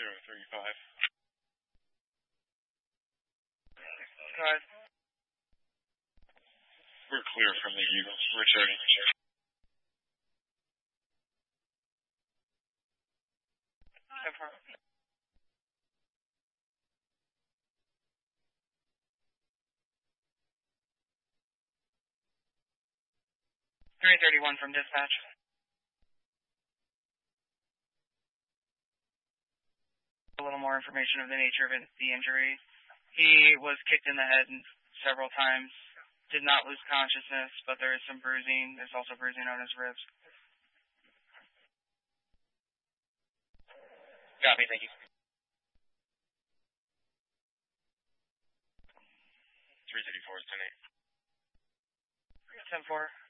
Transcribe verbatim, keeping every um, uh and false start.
zero three five. Five. We're clear from the Eagle. Returning. three thirty-one from dispatch. A little more information of the nature of the injury. He was kicked in the head several times. Did not lose consciousness, but there is some bruising. There's also bruising on his ribs. Copy, thank you. three thirty-four is ten eight. ten four.